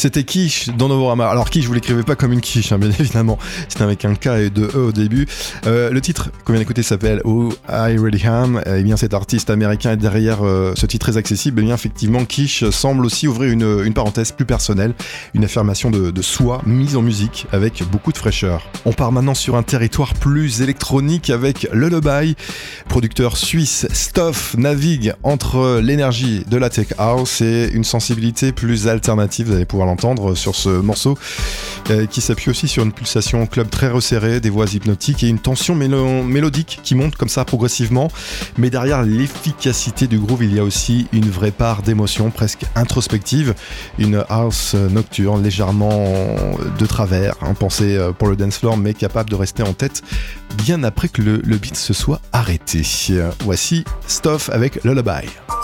C'était Quiche dans Novorama. Alors Quiche, vous l'écrivez pas comme une quiche, hein, bien évidemment. C'est avec un K et deux E au début. Le titre qu'on vient d'écouter s'appelle Who I Really Am. Et bien cet artiste américain est derrière ce titre très accessible. Et bien effectivement, Quiche semble aussi ouvrir une parenthèse plus personnelle, une affirmation de soi mise en musique avec beaucoup de fraîcheur. On part maintenant sur un territoire plus électronique avec Lullaby. Producteur suisse, Stoff navigue entre l'énergie de la tech house et une sensibilité plus alternative. Vous allez pouvoir l'entendre sur ce morceau qui s'appuie aussi sur une pulsation club très resserrée, des voix hypnotiques et une tension mélodique qui monte comme ça progressivement. Mais derrière l'efficacité du groove, il y a aussi une vraie part d'émotion presque introspective, une house nocturne légèrement de travers, pensée pour le dance floor mais capable de rester en tête bien après que le beat se soit arrêté. Voici Stoff avec Lullaby.